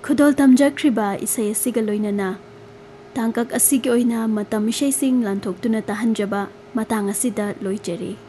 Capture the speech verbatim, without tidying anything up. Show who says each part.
Speaker 1: खुदोल तमजख्रिबा इसै असिगा लोइनना तांकक असिगी ओइना मतम इशैसिंग लांथोक्तुना ताहंजबा matang asida loijeri।